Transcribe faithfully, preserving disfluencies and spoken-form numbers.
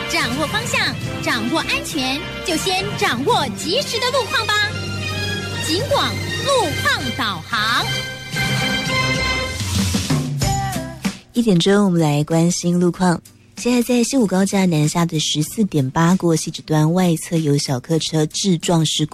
掌握方向，掌握安全，就先掌握及时的路况吧。警广路况导航。 一点钟，我们来关心路况。现在在西武高架南下的十四点八过汐止端外侧有小客车致撞事